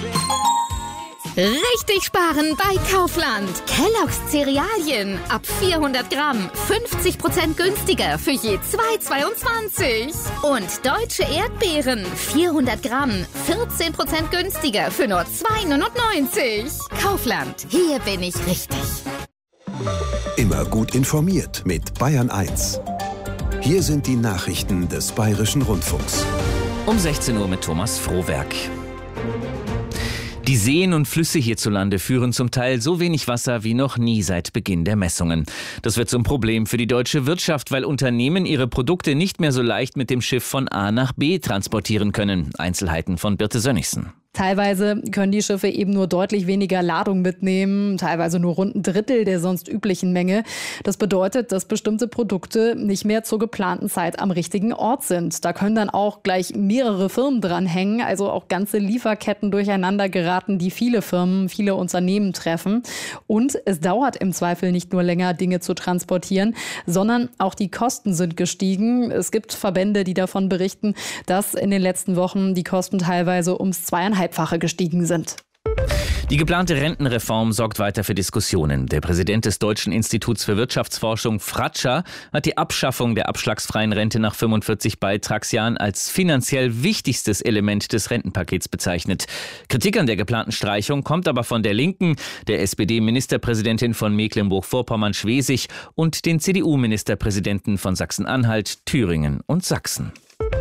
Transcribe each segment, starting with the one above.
Richtig sparen bei Kaufland. Kellogg's Cerealien ab 400 Gramm 50% günstiger für je 2,22. Und deutsche Erdbeeren 400 Gramm 14% günstiger für nur 2,99. Kaufland, hier bin ich richtig. Immer gut informiert mit Bayern 1. Hier sind die Nachrichten des Bayerischen Rundfunks. Um 16 Uhr mit Thomas Frohwerk. Die Seen und Flüsse hierzulande führen zum Teil so wenig Wasser wie noch nie seit Beginn der Messungen. Das wird zum Problem für die deutsche Wirtschaft, weil Unternehmen ihre Produkte nicht mehr so leicht mit dem Schiff von A nach B transportieren können. Einzelheiten von Birte Sönnigsen. Teilweise können die Schiffe eben nur deutlich weniger Ladung mitnehmen, teilweise nur rund ein Drittel der sonst üblichen Menge. Das bedeutet, dass bestimmte Produkte nicht mehr zur geplanten Zeit am richtigen Ort sind. Da können dann auch gleich mehrere Firmen dranhängen, also auch ganze Lieferketten durcheinander geraten, die viele Firmen, viele Unternehmen treffen. Und es dauert im Zweifel nicht nur länger, Dinge zu transportieren, sondern auch die Kosten sind gestiegen. Es gibt Verbände, die davon berichten, dass in den letzten Wochen die Kosten teilweise ums 2,5-fache gestiegen sind. Die geplante Rentenreform sorgt weiter für Diskussionen. Der Präsident des Deutschen Instituts für Wirtschaftsforschung, Fratscher, hat die Abschaffung der abschlagsfreien Rente nach 45 Beitragsjahren als finanziell wichtigstes Element des Rentenpakets bezeichnet. Kritik an der geplanten Streichung kommt aber von der Linken, der SPD-Ministerpräsidentin von Mecklenburg-Vorpommern-Schwesig und den CDU-Ministerpräsidenten von Sachsen-Anhalt, Thüringen und Sachsen.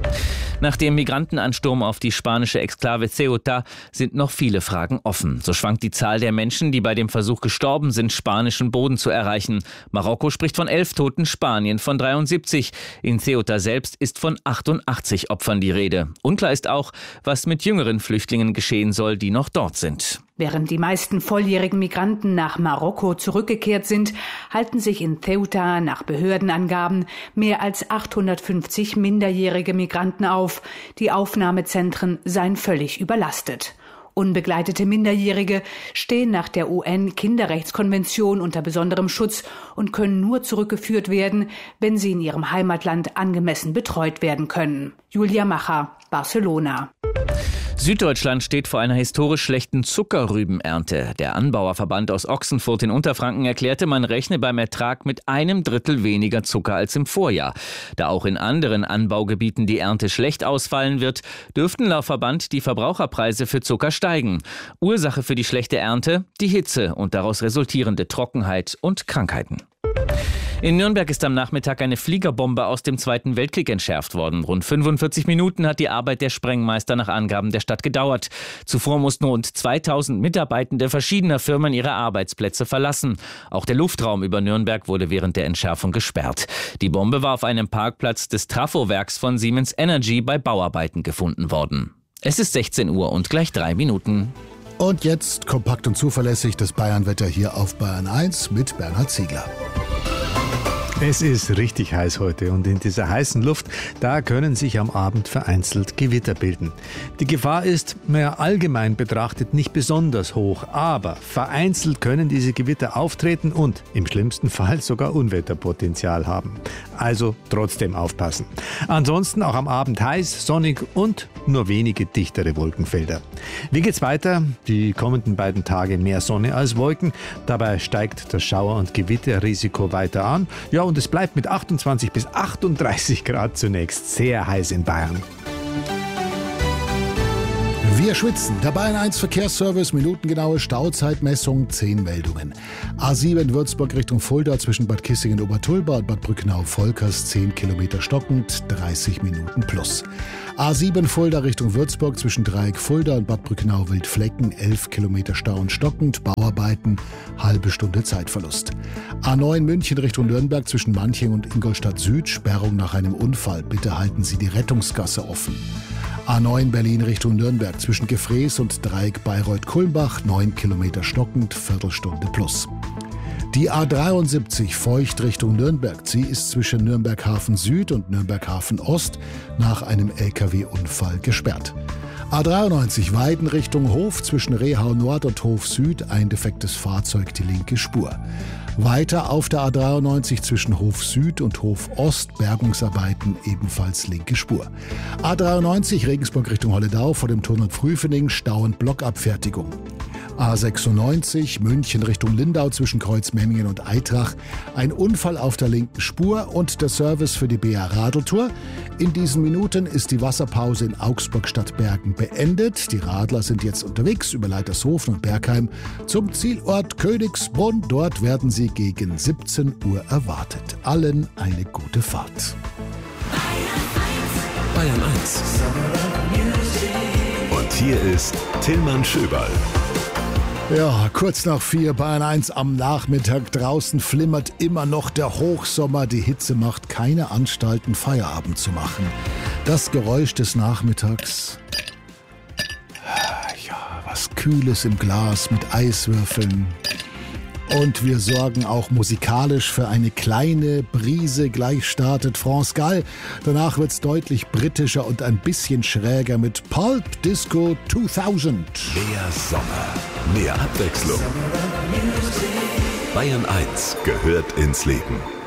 Nach dem Migrantenansturm auf die spanische Exklave Ceuta sind noch viele Fragen offen. So schwankt die Zahl der Menschen, die bei dem Versuch gestorben sind, spanischen Boden zu erreichen. Marokko spricht von 11 Toten, Spanien von 73. In Ceuta selbst ist von 88 Opfern die Rede. Unklar ist auch, was mit jüngeren Flüchtlingen geschehen soll, die noch dort sind. Während die meisten volljährigen Migranten nach Marokko zurückgekehrt sind, halten sich in Ceuta nach Behördenangaben mehr als 850 minderjährige Migranten auf. Die Aufnahmezentren seien völlig überlastet. Unbegleitete Minderjährige stehen nach der UN-Kinderrechtskonvention unter besonderem Schutz und können nur zurückgeführt werden, wenn sie in ihrem Heimatland angemessen betreut werden können. Julia Macher, Barcelona. Süddeutschland steht vor einer historisch schlechten Zuckerrübenernte. Der Anbauerverband aus Ochsenfurt in Unterfranken erklärte, man rechne beim Ertrag mit 1/3 weniger Zucker als im Vorjahr. Da auch in anderen Anbaugebieten die Ernte schlecht ausfallen wird, dürften laut Verband die Verbraucherpreise für Zucker steigen. Ursache für die schlechte Ernte? Die Hitze und daraus resultierende Trockenheit und Krankheiten. In Nürnberg ist am Nachmittag eine Fliegerbombe aus dem Zweiten Weltkrieg entschärft worden. Rund 45 Minuten hat die Arbeit der Sprengmeister nach Angaben der Stadt gedauert. Zuvor mussten rund 2000 Mitarbeitende verschiedener Firmen ihre Arbeitsplätze verlassen. Auch der Luftraum über Nürnberg wurde während der Entschärfung gesperrt. Die Bombe war auf einem Parkplatz des Trafowerks von Siemens Energy bei Bauarbeiten gefunden worden. Es ist 16 Uhr und gleich 3 Minuten. Und jetzt kompakt und zuverlässig das Bayernwetter hier auf Bayern 1 mit Bernhard Ziegler. Es ist richtig heiß heute und in dieser heißen Luft, da können sich am Abend vereinzelt Gewitter bilden. Die Gefahr ist, allgemein betrachtet, nicht besonders hoch, aber vereinzelt können diese Gewitter auftreten und im schlimmsten Fall sogar Unwetterpotenzial haben. Also trotzdem aufpassen. Ansonsten auch am Abend heiß, sonnig und nur wenige dichtere Wolkenfelder. Wie geht's weiter? Die kommenden beiden Tage mehr Sonne als Wolken. Dabei steigt das Schauer- und Gewitterrisiko weiter an. Ja, und es bleibt mit 28 bis 38 Grad zunächst sehr heiß in Bayern. Wir schwitzen. Der Bayern 1 Verkehrsservice, minutengenaue Stauzeitmessung, 10 Meldungen. A7 Würzburg Richtung Fulda zwischen Bad Kissingen-Obertulba und Bad Brückenau-Volkers 10 Kilometer stockend, 30 Minuten plus. A7 Fulda Richtung Würzburg zwischen Dreieck Fulda und Bad Brückenau-Wildflecken 11 Kilometer Stau und stockend, Bauarbeiten, halbe Stunde Zeitverlust. A9 München Richtung Nürnberg zwischen Manching und Ingolstadt Süd, Sperrung nach einem Unfall. Bitte halten Sie die Rettungsgasse offen. A9 Berlin Richtung Nürnberg zwischen Gefrees und Dreieck Bayreuth-Kulmbach 9 Kilometer stockend, Viertelstunde plus. Die A73 Feucht Richtung Nürnberg. Sie ist zwischen Nürnberg Hafen Süd und Nürnberg Hafen Ost nach einem LKW-Unfall gesperrt. A93 Weiden Richtung Hof zwischen Rehau Nord und Hof Süd, ein defektes Fahrzeug, die linke Spur. Weiter auf der A93 zwischen Hof Süd und Hof Ost, Bergungsarbeiten, ebenfalls linke Spur. A93 Regensburg Richtung Holledau vor dem Tunnel Frühfening, Stau und Blockabfertigung. A96 München Richtung Lindau zwischen Kreuzmemmingen und Eitrach. Ein Unfall auf der linken Spur und der Service für die BR Radeltour. In diesen Minuten ist die Wasserpause in Augsburg-Stadtbergen beendet. Die Radler sind jetzt unterwegs über Leitershofen und Bergheim zum Zielort Königsbrunn. Dort werden sie gegen 17 Uhr erwartet. Allen eine gute Fahrt. Bayern 1. Und hier ist Tillmann Schöberl. Ja, kurz nach 4, Bayern 1 am Nachmittag. Draußen flimmert immer noch der Hochsommer. Die Hitze macht keine Anstalten, Feierabend zu machen. Das Geräusch des Nachmittags. Ja, was Kühles im Glas mit Eiswürfeln. Und wir sorgen auch musikalisch für eine kleine Brise. Gleich startet France Gall. Danach wird's deutlich britischer und ein bisschen schräger mit Pulp Disco 2000. Mehr Sommer, mehr Abwechslung. Bayern 1 gehört ins Leben.